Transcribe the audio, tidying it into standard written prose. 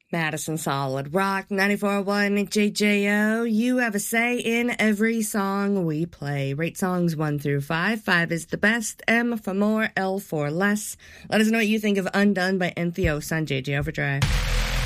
Madison Solid Rock 94.1 JJO. You have a say in every song we play. Rate songs 1 through 5. 5 is the best, M for more, L for less. Let us know what you think of Undone by Entheos on JJ Overdrive.